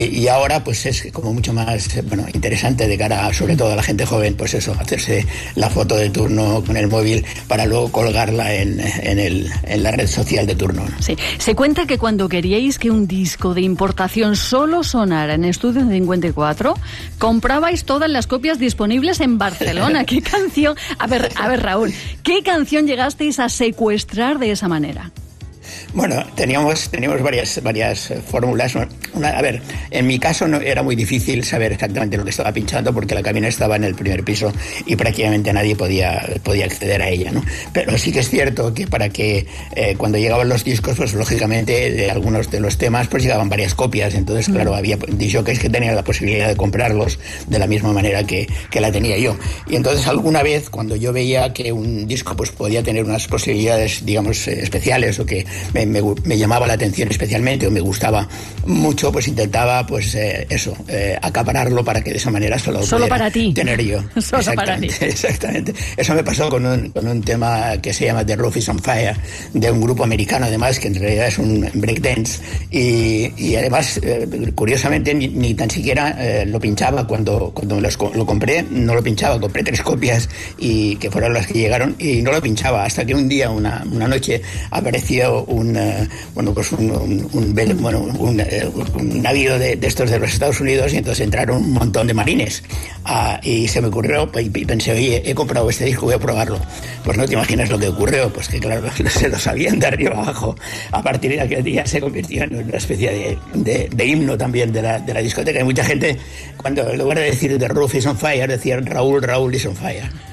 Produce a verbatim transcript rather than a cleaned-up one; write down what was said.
y ahora pues es como mucho más, bueno, interesante de cara a, sobre todo a la gente joven, pues eso, hacerse la foto de turno con el móvil para luego colgarla en, en, el, en la red social de turno, ¿no? Sí. Se cuenta que cuando queríais que un disco de importación solo sonara en Estudio cincuenta y cuatro, comprabais todas las copias disponibles en Barcelona. ¿Qué canción? A ver, a ver, Raúl, ¿qué canción llegasteis a secuestrar de esa manera? Bueno, teníamos, teníamos varias, varias fórmulas. Una, a ver, en mi caso no, era muy difícil saber exactamente lo que estaba pinchando porque la cabina estaba en el primer piso y prácticamente nadie podía, podía acceder a ella, ¿no? Pero sí que es cierto que para que eh, cuando llegaban los discos, pues lógicamente de algunos de los temas pues llegaban varias copias. Entonces, mm. claro, había disjockeys que tenían la posibilidad de comprarlos de la misma manera que, que la tenía yo. Y entonces alguna vez cuando yo veía que un disco pues podía tener unas posibilidades, digamos, especiales o que Me, me, me llamaba la atención especialmente o me gustaba mucho, pues intentaba pues eh, eso, eh, acapararlo para que de esa manera solo, solo para ti tener yo. Solo exactamente, para ti. Exactamente. Eso me pasó con un, con un tema que se llama The Roof is on Fire, de un grupo americano además, que en realidad es un breakdance y, y además, eh, curiosamente, ni, ni tan siquiera eh, lo pinchaba cuando, cuando me los, lo compré, no lo pinchaba, compré tres copias y que fueron las que llegaron y no lo pinchaba hasta que un día, una, una noche, apareció un Uh, bueno pues un, un, un, bueno, un, un navío de, de estos de los Estados Unidos y entonces entraron un montón de marines uh, y se me ocurrió y, y pensé, oye, he comprado este disco, voy a probarlo. Pues no te imaginas lo que ocurrió, pues que claro, se lo sabían de arriba abajo. A partir de aquel día se convirtió en una especie de, de, de himno también de la, de la discoteca y mucha gente, cuando en lugar de decir The Roof is on Fire, decían Raúl, Raúl is on Fire.